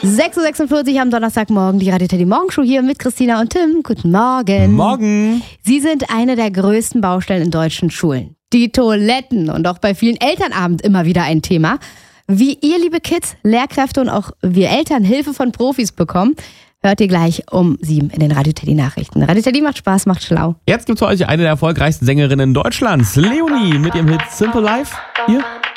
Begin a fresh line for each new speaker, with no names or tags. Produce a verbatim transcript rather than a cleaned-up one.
sechs Uhr sechsundvierzig am Donnerstagmorgen, die Radio Teddy Morgenshow hier mit Christina und Tim. Guten Morgen.
Morgen.
Sie sind eine der größten Baustellen in deutschen Schulen. Die Toiletten und auch bei vielen Elternabend immer wieder ein Thema. Wie ihr, liebe Kids, Lehrkräfte und auch wir Eltern Hilfe von Profis bekommen, hört ihr gleich um sieben in den Radio Teddy Nachrichten. Radio Teddy macht Spaß, macht schlau.
Jetzt gibt's für euch eine der erfolgreichsten Sängerinnen Deutschlands, Leonie, mit ihrem Hit Simple Life. Hier.